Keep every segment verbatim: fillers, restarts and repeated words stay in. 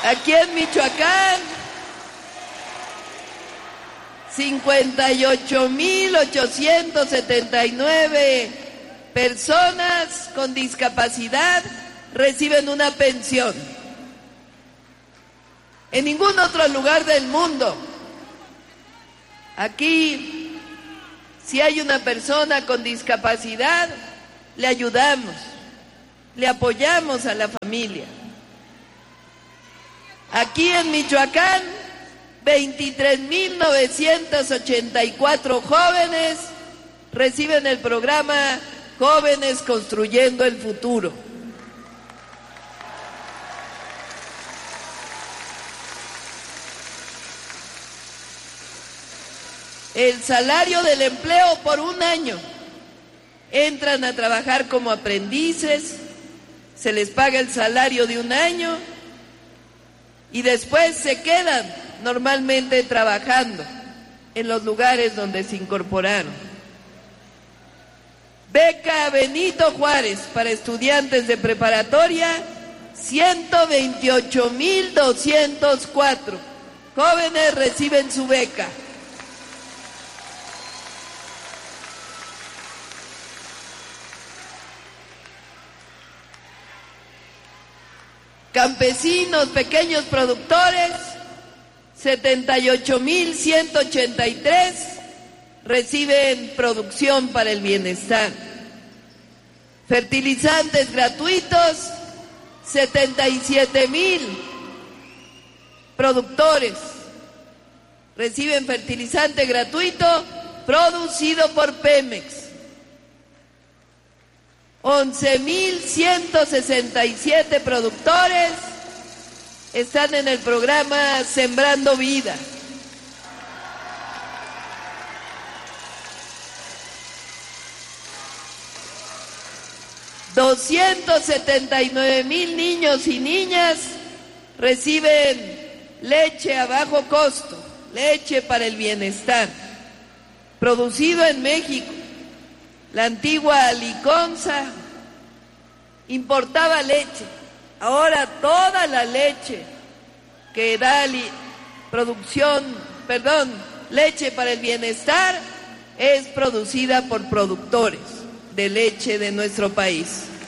Aquí en Michoacán, cincuenta y ocho mil ochocientos setenta y nueve personas con discapacidad reciben una pensión. En ningún otro lugar del mundo. Aquí, si hay una persona con discapacidad, le ayudamos, le apoyamos a la familia. Aquí en Michoacán, veintitrés mil novecientos ochenta y cuatro jóvenes reciben el programa Jóvenes Construyendo el Futuro. El salario del empleo por un año. Entran a trabajar como aprendices, se les paga el salario de un año y después se quedan normalmente trabajando en los lugares donde se incorporaron. Beca Benito Juárez para estudiantes de preparatoria, ciento veintiocho mil doscientos cuatro jóvenes reciben su beca. Campesinos, pequeños productores, setenta y ocho mil ciento ochenta y tres reciben producción para el bienestar. Fertilizantes gratuitos, setenta y siete mil productores reciben fertilizante gratuito producido por Pemex. once mil ciento sesenta y siete productores están en el programa Sembrando Vida. doscientos setenta y nueve mil niños y niñas reciben leche a bajo costo, leche para el bienestar, producido en México. La antigua Liconza importaba leche. Ahora toda la leche que da li- producción, perdón, leche para el bienestar es producida por productores de leche de nuestro país.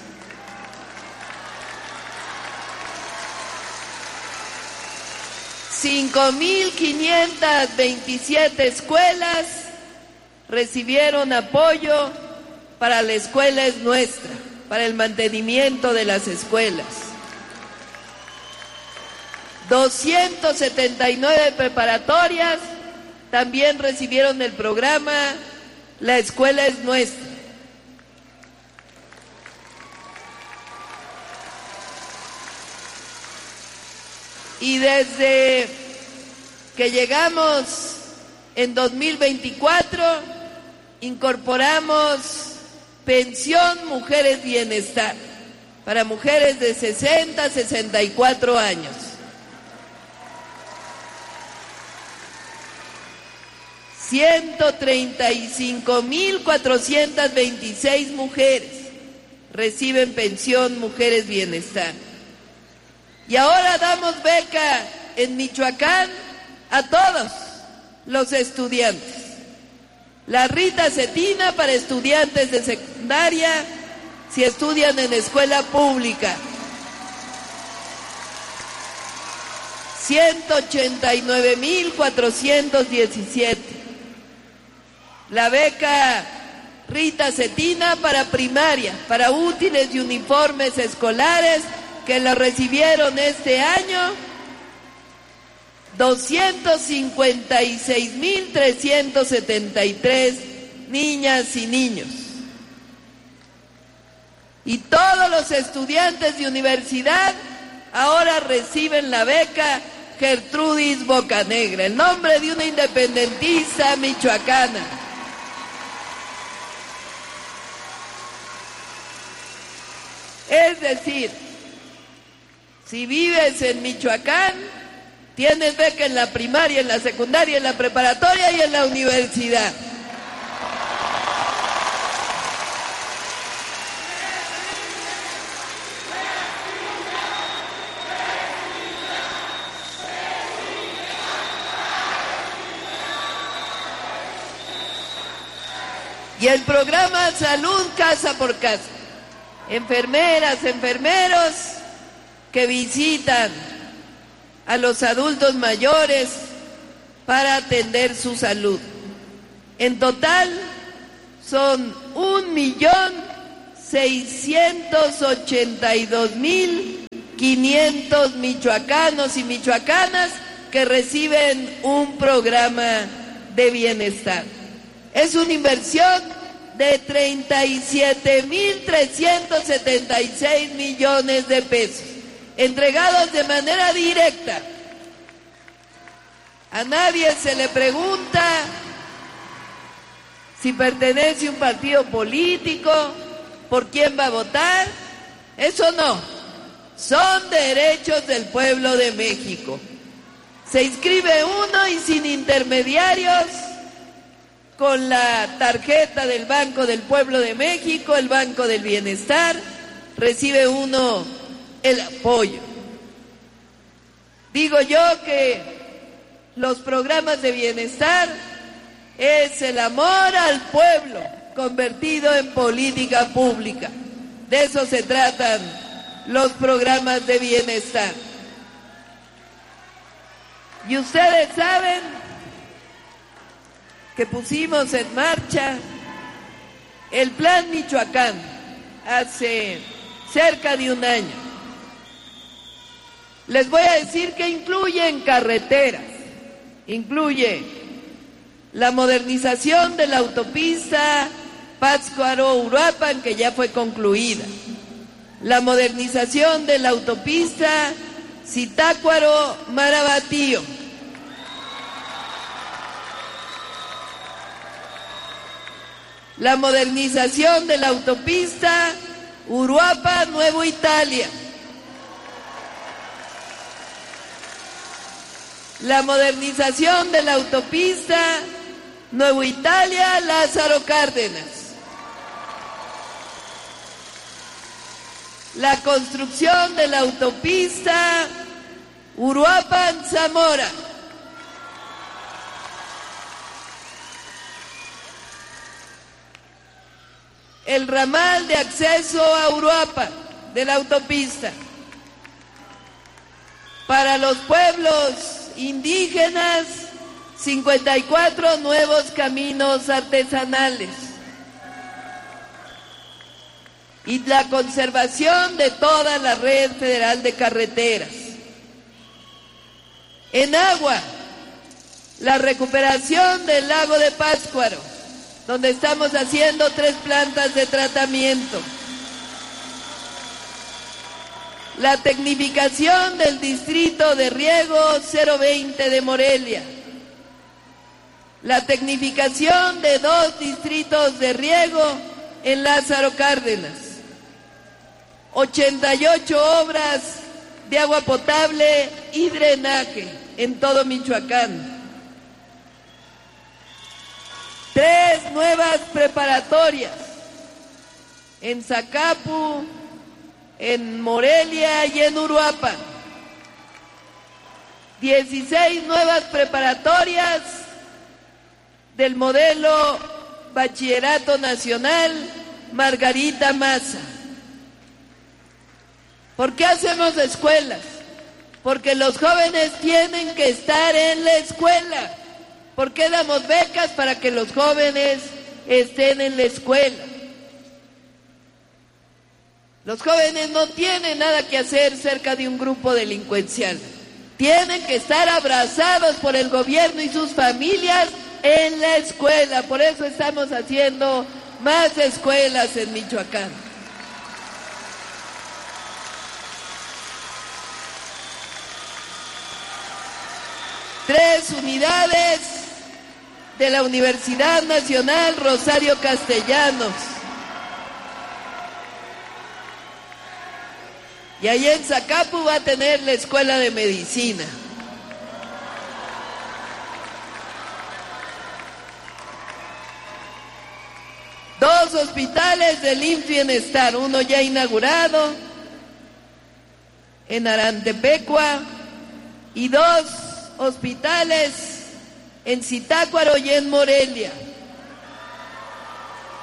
cinco mil quinientas veintisiete escuelas recibieron apoyo para la escuela es nuestra, para el mantenimiento de las escuelas. doscientas setenta y nueve preparatorias también recibieron el programa La Escuela es Nuestra. Y desde que llegamos en dos mil veinticuatro, incorporamos Pensión Mujeres Bienestar para mujeres de sesenta a sesenta y cuatro años. ciento treinta y cinco mil cuatrocientas veintiséis mujeres reciben Pensión Mujeres Bienestar. Y ahora damos beca en Michoacán a todos los estudiantes. La Rita Cetina para estudiantes de secundaria si estudian en escuela pública. ciento ochenta y nueve mil cuatrocientos diecisiete. La beca Rita Cetina para primaria, para útiles y uniformes escolares que lo recibieron este año, doscientos cincuenta y seis mil trescientos setenta y tres niñas y niños. Y todos los estudiantes de universidad ahora reciben la beca Gertrudis Bocanegra, el nombre de una independentista michoacana. Es decir, si vives en Michoacán, tienes beca en la primaria, en la secundaria, en la preparatoria y en la universidad. Y el programa Salud Casa por Casa. Enfermeras, enfermeros que visitan a los adultos mayores para atender su salud. En total son un millón seiscientos ochenta y dos mil quinientos michoacanos y michoacanas que reciben un programa de bienestar. Es una inversión de treinta y siete mil trescientos setenta y seis millones de pesos, entregados de manera directa. A nadie se le pregunta si pertenece a un partido político, por quién va a votar. Eso no, son derechos del pueblo de México. Se inscribe uno y sin intermediarios, con la tarjeta del Banco del Pueblo de México, el Banco del Bienestar, recibe uno el apoyo. Digo yo que los programas de bienestar es el amor al pueblo convertido en política pública. De eso se tratan los programas de bienestar. Y ustedes saben que pusimos en marcha el Plan Michoacán hace cerca de un año. Les voy a decir que incluyen carreteras, incluye la modernización de la autopista Pátzcuaro-Uruapan, que ya fue concluida, la modernización de la autopista Zitácuaro-Marabatío, la modernización de la autopista Uruapan-Nuevo Italia, la modernización de la autopista Nuevo Italia-Lázaro Cárdenas, la construcción de la autopista Uruapan-Zamora, el ramal de acceso a Uruapan de la autopista. Para los pueblos indígenas, cincuenta y cuatro nuevos caminos artesanales. Y la conservación de toda la red federal de carreteras. En agua, la recuperación del lago de Pátzcuaro, donde estamos haciendo tres plantas de tratamiento. La tecnificación del distrito de riego cero veinte de Morelia. La tecnificación de dos distritos de riego en Lázaro Cárdenas. ochenta y ocho obras de agua potable y drenaje en todo Michoacán. Tres nuevas preparatorias en Zacapu, en Morelia y en Uruapan. dieciséis nuevas preparatorias del modelo Bachillerato Nacional Margarita Maza. ¿Por qué hacemos escuelas? Porque los jóvenes tienen que estar en la escuela. ¿Por qué damos becas? Para que los jóvenes estén en la escuela. Los jóvenes no tienen nada que hacer cerca de un grupo delincuencial. Tienen que estar abrazados por el gobierno y sus familias en la escuela. Por eso estamos haciendo más escuelas en Michoacán. Tres unidades de la Universidad Nacional Rosario Castellanos. Y ahí en Zacapu va a tener la Escuela de Medicina. Dos hospitales del I M S S Bienestar, uno ya inaugurado en Arantepecua y dos hospitales en Zitácuaro y en Morelia.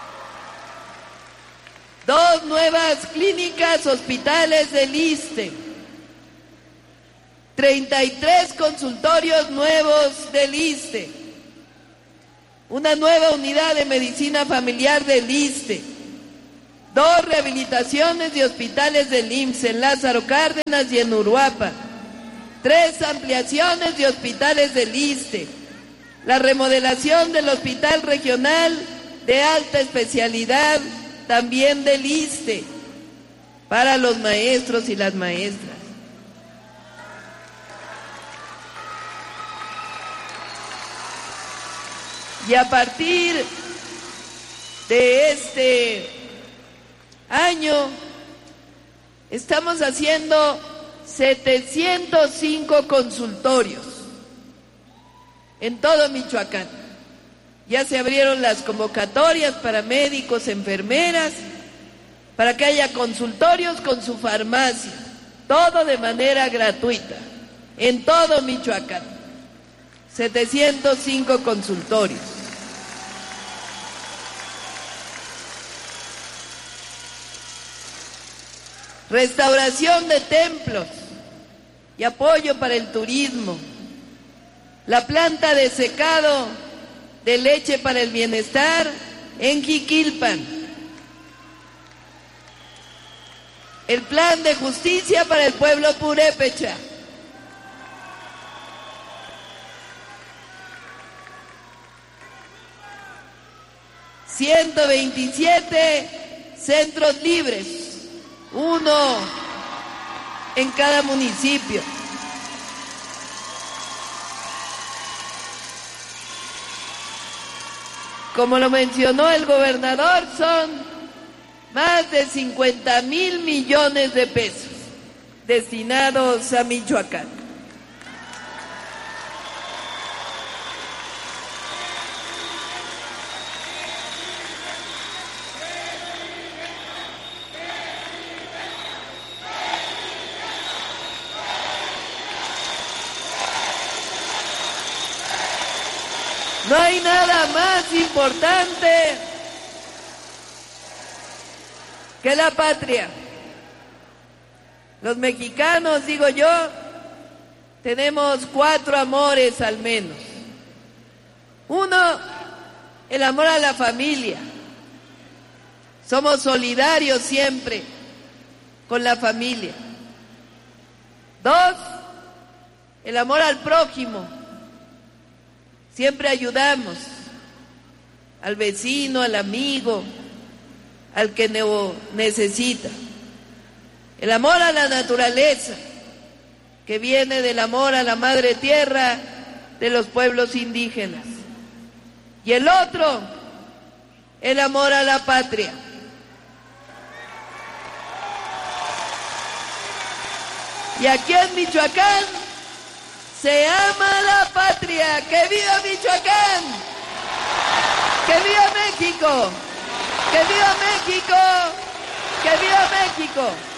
dos nuevas clínicas hospitales del ISSSTE, treinta y tres consultorios nuevos del ISSSTE, una nueva unidad de medicina familiar del ISSSTE, dos rehabilitaciones de hospitales del I M S S en Lázaro Cárdenas y en Uruapa, tres ampliaciones de hospitales del ISSSTE, la remodelación del Hospital Regional de Alta Especialidad también del ISSSTE para los maestros y las maestras. Y a partir de este año estamos haciendo setecientos cinco consultorios en todo Michoacán. Ya se abrieron las convocatorias para médicos, enfermeras, para que haya consultorios con su farmacia, todo de manera gratuita, en todo Michoacán. setecientos cinco consultorios. Restauración de templos y apoyo para el turismo. La planta de secado de leche para el bienestar en Jiquilpan. El plan de justicia para el pueblo purépecha. ciento veintisiete centros libres, uno en cada municipio. Como lo mencionó el gobernador, son más de cincuenta mil millones de pesos destinados a Michoacán. No hay nada más importante que la patria. Los mexicanos, digo yo, tenemos cuatro amores al menos. Uno, el amor a la familia. Somos solidarios siempre con la familia. Dos, el amor al prójimo. Siempre ayudamos al vecino, al amigo, al que lo necesita. El amor a la naturaleza, que viene del amor a la madre tierra de los pueblos indígenas. Y el otro, el amor a la patria. Y aquí en Michoacán se ama la patria. ¡Que viva Michoacán! ¡Que viva México! ¡Que viva México! ¡Que viva México!